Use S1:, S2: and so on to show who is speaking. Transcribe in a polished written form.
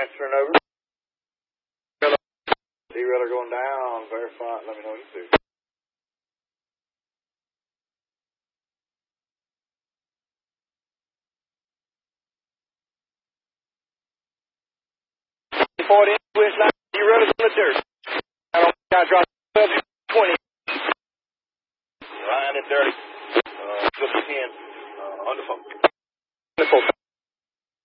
S1: Transferring over. Derailleur going down. Verify. Let me know what you do. Forward in, twist line. Derailleur on the dirt. Now drop 12-20. Ryan and dirty. Just 10. Under focus.